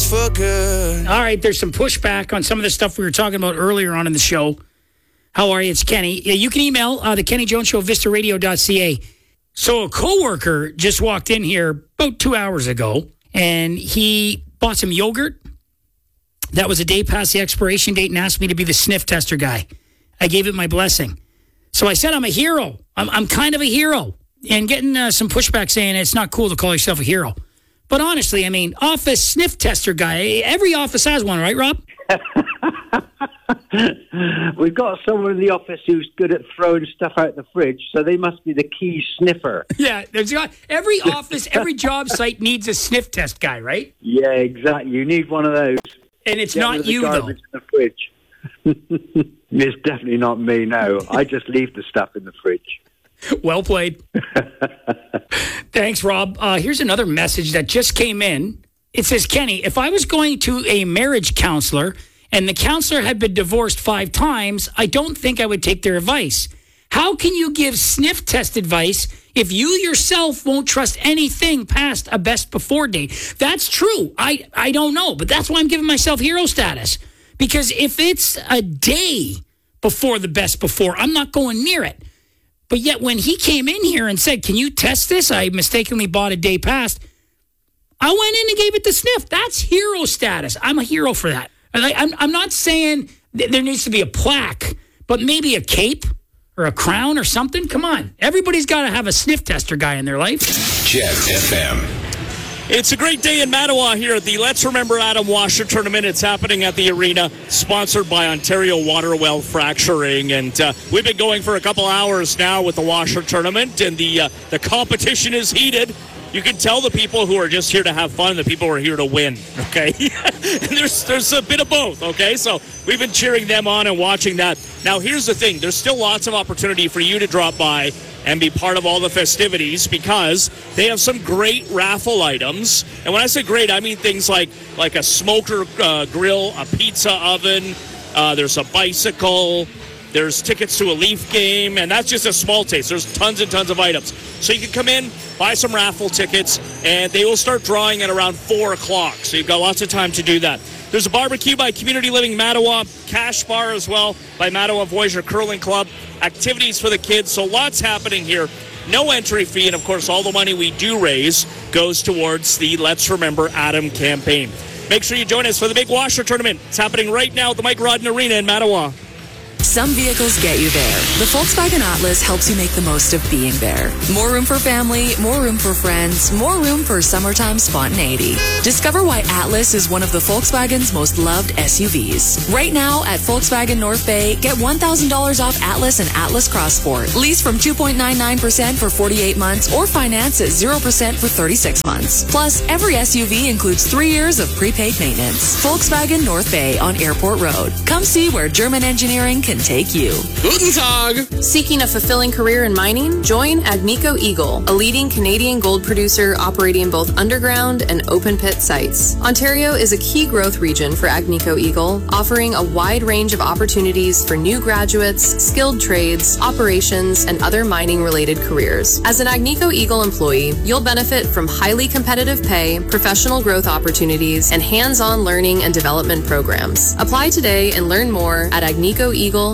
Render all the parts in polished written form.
it's for good. All right, there's some pushback on some of the stuff we were talking about earlier on in the show. How are you? It's Kenny. Yeah, you can email the Kenny Jones Show, vistaradio.ca. So a coworker just walked in here about 2 hours ago, and he bought some yogurt that was a day past the expiration date and asked me to be the sniff tester guy. I gave it my blessing. So I said I'm a hero. I'm kind of a hero. And getting some pushback saying it's not cool to call yourself a hero. But honestly, I mean, office sniff tester guy. Every office has one, right, Rob? We've got someone in the office who's good at throwing stuff out the fridge, so they must be the key sniffer. Yeah, every office, every job site needs a sniff test guy, right? Yeah, exactly. You need one of those. And it's not you, though. In the fridge. It's definitely not me, no. I just leave the stuff in the fridge. Well played. Thanks, Rob. Here's another message that just came in. It says, Kenny, if I was going to a marriage counselor and the counselor had been divorced 5 times, I don't think I would take their advice. How can you give sniff test advice if you yourself won't trust anything past a best before date? That's true. I don't know, but that's why I'm giving myself hero status. Because if it's a day before the best before, I'm not going near it. But yet when he came in here and said, can you test this? I mistakenly bought a day past. I went in and gave it the sniff. That's hero status. I'm a hero for that. I'm not saying there needs to be a plaque, but maybe a cape or a crown or something. Come on. Everybody's got to have a sniff tester guy in their life. Jet FM. It's a great day in Mattawa here at the Let's Remember Adam Washer Tournament. It's happening at the arena, sponsored by Ontario Waterwell Fracturing. And we've been going for a couple hours now with the Washer Tournament, and the competition is heated. You can tell the people who are just here to have fun, the people who are here to win, okay? And there's a bit of both, okay? So we've been cheering them on and watching that. Now, here's the thing. There's still lots of opportunity for you to drop by and be part of all the festivities because they have some great raffle items. And when I say great, I mean things like a smoker grill, a pizza oven, there's a bicycle, there's tickets to a Leaf game, and that's just a small taste. There's tons and tons of items. So you can come in, buy some raffle tickets, and they will start drawing at around 4 o'clock. So you've got lots of time to do that. There's a barbecue by Community Living Mattawa, cash bar as well by Mattawa Voyageur Curling Club, activities for the kids. So lots happening here. No entry fee, and of course all the money we do raise goes towards the Let's Remember Adam campaign. Make sure you join us for the big Washer Tournament. It's happening right now at the Mike Rodden Arena in Mattawa. Some vehicles get you there. The Volkswagen Atlas helps you make the most of being there. More room for family, more room for friends, more room for summertime spontaneity. Discover why Atlas is one of the Volkswagen's most loved SUVs. Right now at Volkswagen North Bay, get $1,000 off Atlas and Atlas Cross Sport. Lease from 2.99% for 48 months or finance at 0% for 36 months. Plus, every SUV includes 3 years of prepaid maintenance. Volkswagen North Bay on Airport Road. Come see where German engineering can take you. Guten Tag! Seeking a fulfilling career in mining? Join Agnico Eagle, a leading Canadian gold producer operating both underground and open pit sites. Ontario is a key growth region for Agnico Eagle, offering a wide range of opportunities for new graduates, skilled trades, operations, and other mining-related careers. As an Agnico Eagle employee, you'll benefit from highly competitive pay, professional growth opportunities, and hands-on learning and development programs. Apply today and learn more at agnicoeagle.com.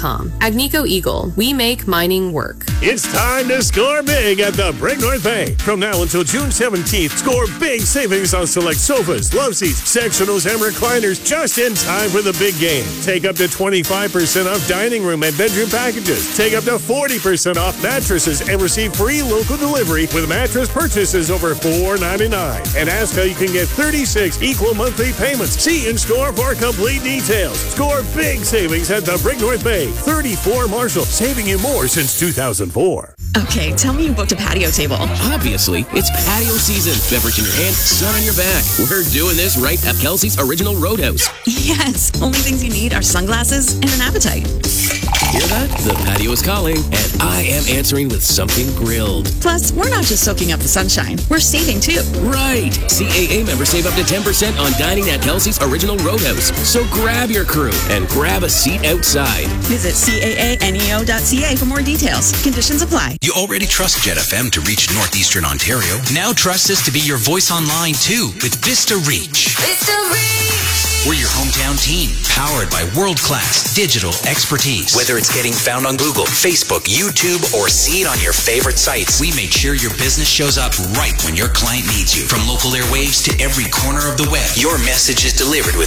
Agnico Eagle, we make mining work. It's time to score big at the Brig North Bay. From now until June 17th, score big savings on select sofas, love seats, sectionals, and recliners just in time for the big game. Take up to 25% off dining room and bedroom packages. Take up to 40% off mattresses and receive free local delivery with mattress purchases over $4.99. And ask how you can get 36 equal monthly payments. See in store for complete details. Score big savings at the Brig North Bay, 34 Marshall, saving you more since 2004. Okay, tell me you booked a patio table. Obviously, it's patio season. Beverage in your hand, sun on your back. We're doing this right at Kelsey's Original Roadhouse. Yes, only things you need are sunglasses and an appetite. Hear that? The patio is calling, and I am answering with something grilled. Plus, we're not just soaking up the sunshine. We're saving, too. Right. CAA members save up to 10% on dining at Kelsey's Original Roadhouse. So grab your crew and grab a seat outside. Visit CAANEO.ca for more details. Conditions apply. You already trust Jet FM to reach Northeastern Ontario. Now trust us to be your voice online, too, with Vista Reach. Vista Reach! We're your hometown team, powered by world-class digital expertise. Whether it's getting found on Google, Facebook, YouTube, or see it on your favorite sites, we make sure your business shows up right when your client needs you. From local airwaves to every corner of the web, your message is delivered with